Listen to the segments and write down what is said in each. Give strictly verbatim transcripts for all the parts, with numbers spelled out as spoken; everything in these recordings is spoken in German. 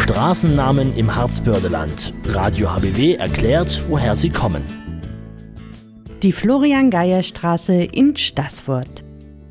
Straßennamen im Harzbördeland. Radio H B W erklärt, woher sie kommen. Die Florian-Geyer-Straße in Staßfurt.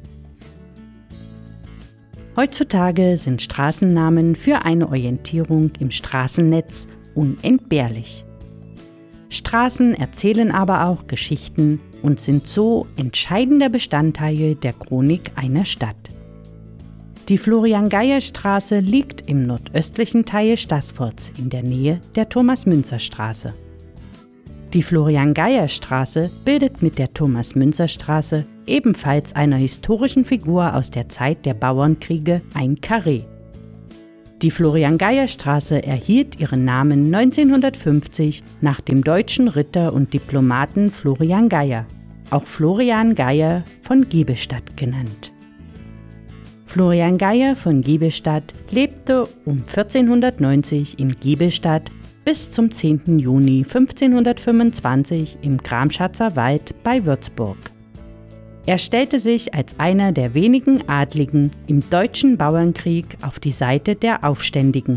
Heutzutage sind Straßennamen für eine Orientierung im Straßennetz unentbehrlich. Straßen erzählen aber auch Geschichten und sind so entscheidender Bestandteil der Chronik einer Stadt. Die Florian-Geyer-Straße liegt im nordöstlichen Teil Staßfurts in der Nähe der Thomas-Münzer-Straße. Die Florian-Geyer-Straße bildet mit der Thomas-Münzer-Straße, ebenfalls einer historischen Figur aus der Zeit der Bauernkriege, ein Karree. Die Florian-Geyer-Straße erhielt ihren Namen neunzehnhundertfünfzig nach dem deutschen Ritter und Diplomaten Florian Geyer, auch Florian Geyer von Giebelstadt genannt. Florian Geyer von Giebelstadt lebte um vierzehnhundertneunzig in Giebelstadt bis zum zehnten Juni fünfzehnhundertfünfundzwanzig im Gramschatzer Wald bei Würzburg. Er stellte sich als einer der wenigen Adligen im Deutschen Bauernkrieg auf die Seite der Aufständigen.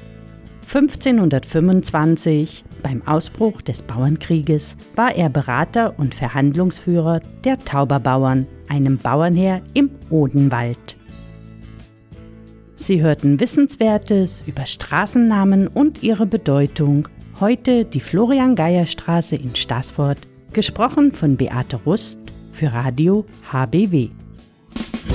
fünfzehnhundertfünfundzwanzig, beim Ausbruch des Bauernkrieges, war er Berater und Verhandlungsführer der Tauberbauern, einem Bauernheer im Odenwald. Sie hörten Wissenswertes über Straßennamen und ihre Bedeutung. Heute die Florian-Geyer-Straße in Staßfurt, gesprochen von Beate Rust für Radio H B W.